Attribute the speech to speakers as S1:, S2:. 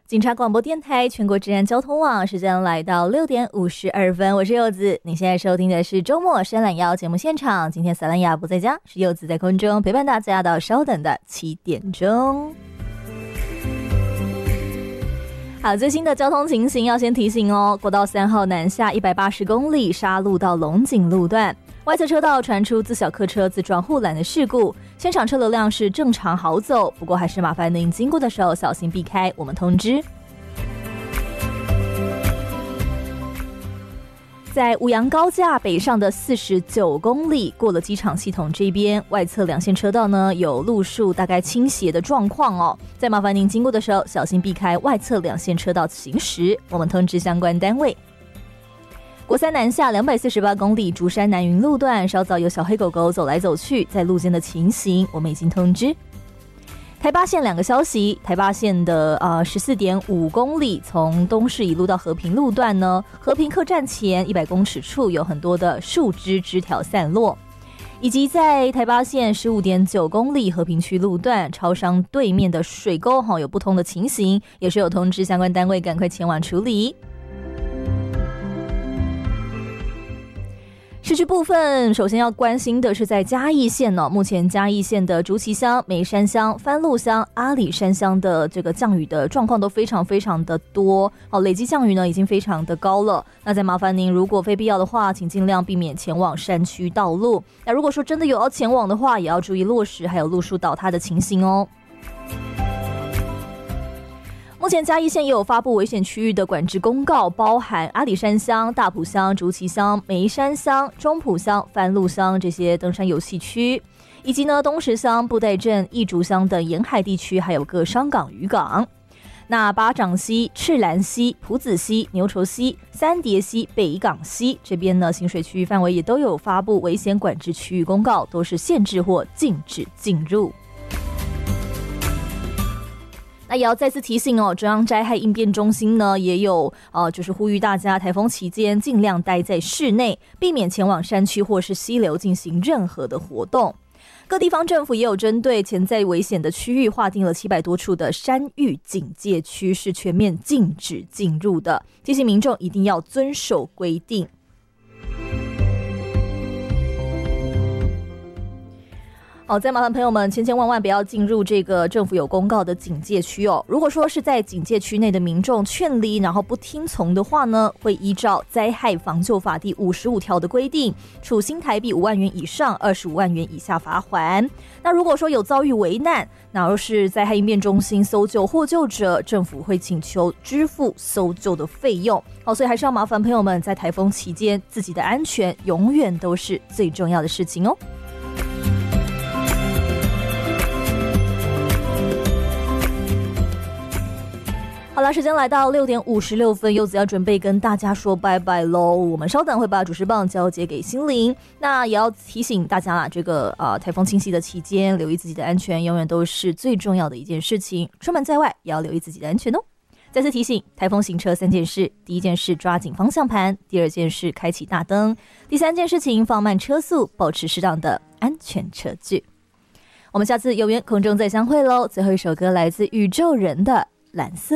S1: 警察广播电台全国治安交通网，时间来到6点52分，我是柚子。你现在收听的是周末伸懒腰节目现场，今天萨兰雅不在家，是柚子在空中陪伴大家到稍等的7点钟。好，最新的交通情形要先提醒哦，国道3号南下180公里沙路到龙井路段，外侧车道传出自小客车自撞护栏的事故，现场车流量是正常好走，不过还是麻烦您经过的时候小心避开，我们通知。在五杨高架北上的49公里，过了机场系统这边，外侧两线车道呢有路树大概倾斜的状况哦，再麻烦您经过的时候小心避开外侧两线车道行驶，我们通知相关单位。国三南下248公里竹山南云路段，稍早有小黑狗狗走来走去，在路肩的情形我们已经通知。台八线2个消息，台八线的14.5公里，从东市一路到和平路段呢，和平客站前100公尺处有很多的树枝条散落，以及在台八线15.9公里和平区路段超商对面的水沟有不通的情形，也是有通知相关单位赶快前往处理。市区部分，首先要关心的是在嘉义县呢，目前嘉义县的竹崎乡、梅山乡、番路乡、阿里山乡的这个降雨的状况都非常的多，累积降雨呢已经非常的高了。那再麻烦您，如果非必要的话，请尽量避免前往山区道路。那如果说真的有要前往的话，也要注意落石还有路树倒塌的情形哦。目前嘉义县也有发布危险区域的管制公告，包含阿里山乡、大埔乡、竹崎乡、梅山乡、中埔乡、番路乡这些登山游戏区，以及呢东石乡、布袋镇、义竹乡等沿海地区，还有各商港渔港。那巴掌溪、赤兰溪、埔子溪、牛稠溪、三叠溪、北港溪这边呢，行水区域范围也都有发布危险管制区域公告，都是限制或禁止进入。那也要再次提醒哦，中央灾害应变中心呢也有就是呼吁大家台风期间尽量待在室内，避免前往山区或是溪流进行任何的活动。各地方政府也有针对潜在危险的区域划定了700多处的山域警戒区，是全面禁止进入的，提醒民众一定要遵守规定。好，再麻烦朋友们千万不要进入这个政府有公告的警戒区哦。如果说是在警戒区内的民众劝离然后不听从的话呢，会依照灾害防救法第55条的规定，处新台币5万元以上25万元以下罚锾。那如果说有遭遇危难，那若是灾害应变中心搜救获救者，政府会请求支付搜救的费用。好，所以还是要麻烦朋友们在台风期间，自己的安全永远都是最重要的事情哦。好了，时间来到6点56分，柚子要准备跟大家说拜拜喽。我们稍等会把主持棒交接给心灵。那也要提醒大家啦，这个台风侵袭的期间，留意自己的安全，永远都是最重要的一件事情。出门在外也要留意自己的安全哦。再次提醒，台风行车3件事：第一件事抓紧方向盘，第二件事开启大灯，第三件事情放慢车速，保持适当的安全车距。我们下次有缘空中再相会喽。最后一首歌来自宇宙人的蓝色。